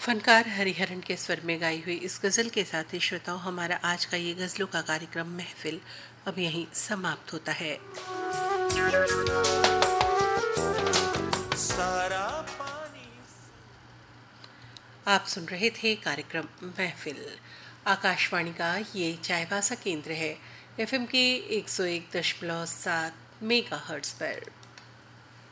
फनकार हरिहरन के स्वर में गाई हुई इस गज़ल के साथ ही श्रोताओं हमारा आज का ये गज़लों का कार्यक्रम महफिल अब यहीं समाप्त होता है। आप सुन रहे थे कार्यक्रम महफिल। आकाशवाणी का ये चाईबासा केंद्र है, एफएम के 101.7 मेगाहर्ट्ज़ पर।